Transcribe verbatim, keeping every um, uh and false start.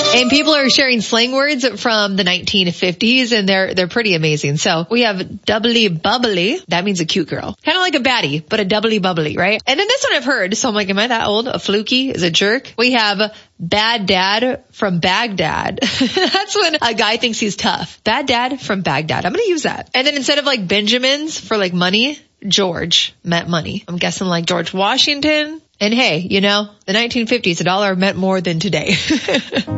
And people are sharing slang words from the nineteen fifties, and they're they're pretty amazing. So we have doubly bubbly. That means a cute girl. Kind of like a baddie, but a doubly bubbly, right? And then this one I've heard, so I'm like, am I that old? A fluky is a jerk. We have bad dad from Baghdad. That's when a guy thinks he's tough. Bad dad from Baghdad. I'm going to use that. And then instead of like Benjamins for like money, George meant money. I'm guessing like George Washington. And hey, you know, the nineteen fifties, a dollar meant more than today.